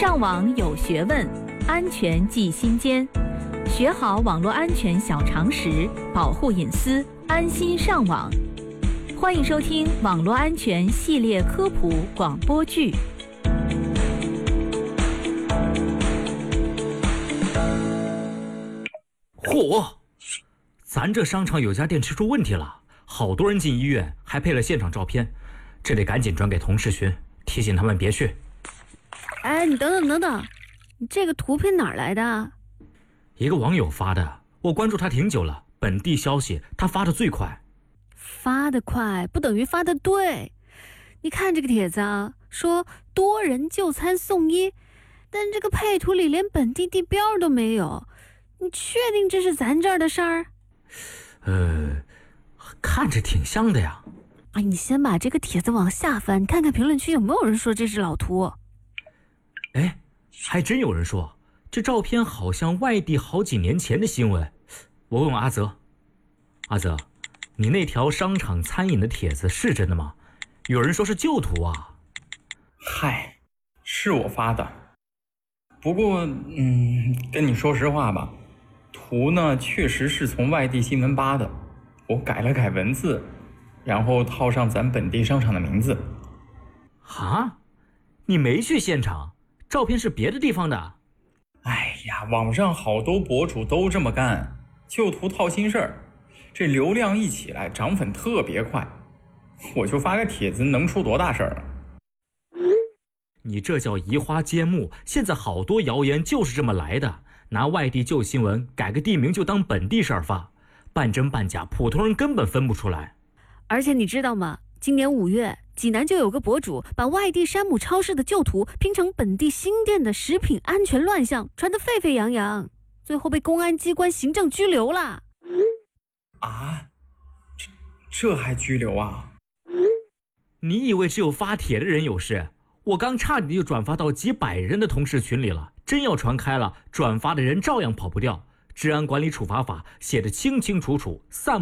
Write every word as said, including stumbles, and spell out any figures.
上网有学问，安全记心间。学好网络安全小常识，保护隐私，安心上网。欢迎收听网络安全系列科普广播剧。 嚯！咱这商场有家电池出问题了，好多人进医院，还配了现场照片，这得赶紧转给同事群，提醒他们别去。 哎，你等等等等，你这个图片哪儿来的？ 一个网友发的，我关注他挺久了，本地消息他发的最快。 发得快不等于发得对。你看这个帖子啊，说多人就餐送医，但这个配图里连本地地标都没有，你确定这是咱这儿的事儿？ 呃，看着挺像的呀。 哎，你先把这个帖子往下翻，看看评论区有没有人说这是老图。 哎，还真有人说这照片好像外地好几年前的新闻。我问问阿泽，阿泽，你那条商场餐饮的帖子是真的吗？有人说是旧图啊。 嗨，是我发的。不过，嗯，跟你说实话吧，图呢确实是从外地新闻扒的，我改了改文字，然后套上咱本地商场的名字。 啊？你没去现场？照片是别的地方的？ 哎呀，网上好多博主都这么干，旧图套新事儿，这流量一起来，涨粉特别快。我就发个帖子，能出多大事儿啊？ 你这叫移花接木，现在好多谣言就是这么来的，拿外地旧新闻改个地名就当本地事儿发，半真半假，普通人根本分不出来。 而且你知道吗？今年五月，济南就有个博主把外地山姆超市的旧图拼成本地新店的食品安全乱象，传得沸沸扬扬，最后被公安机关行政拘留了。 啊？这这还拘留啊？ 你以为只有发帖的人有事？我刚差点就转发到几百人的同事群里了，真要传开了，转发的人照样跑不掉。治安管理处罚法写得清清楚楚，散